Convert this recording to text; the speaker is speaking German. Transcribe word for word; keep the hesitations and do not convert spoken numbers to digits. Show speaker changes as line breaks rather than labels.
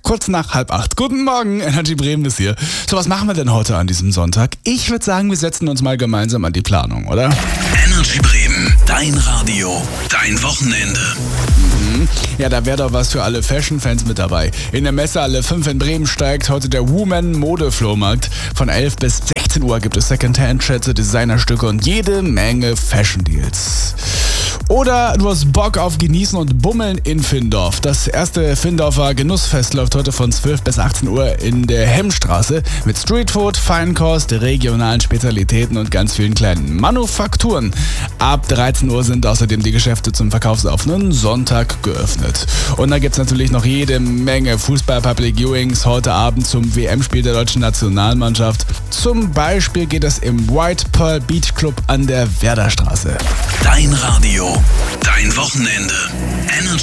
kurz nach halb acht. Guten Morgen, Energy Bremen ist hier. So, was machen wir denn heute an diesem Sonntag? Ich würde sagen, wir setzen uns mal gemeinsam an die Planung, oder?
Energy Bremen, dein Radio, dein Wochenende.
Mhm. Ja, da wäre doch was für alle Fashion-Fans mit dabei. In der Messehalle fünf in Bremen steigt heute der Woman-Mode-Flohmarkt. Von elf bis sechzehn Uhr gibt es Second-Hand-Schätze, Designerstücke und jede Menge Fashion-Deals. Oder du hast Bock auf Genießen und Bummeln in Findorf. Das erste Findorfer Genussfest läuft heute von zwölf bis achtzehn Uhr in der Hemmstraße mit Streetfood, Feinkost, regionalen Spezialitäten und ganz vielen kleinen Manufakturen. Ab dreizehn Uhr sind außerdem die Geschäfte zum verkaufsoffenen Sonntag geöffnet. Und da gibt es natürlich noch jede Menge Fußball-Public Viewings heute Abend zum W M-Spiel der deutschen Nationalmannschaft. Zum Beispiel geht es im White Pearl Beach Club an der Werderstraße.
Dein Radio, dein Wochenende. Energy